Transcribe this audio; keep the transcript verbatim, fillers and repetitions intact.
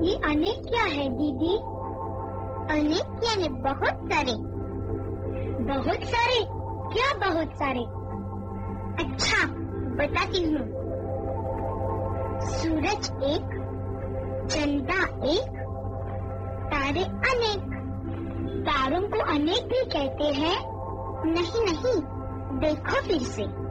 ये अनेक क्या है दीदी? अनेक यानी बहुत सारे। बहुत सारे? क्या बहुत सारे? अच्छा बताती हूँ। सूरज एक, चंदा एक, तारे अनेक। तारों को अनेक भी कहते हैं? नहीं नहीं, देखो फिर से।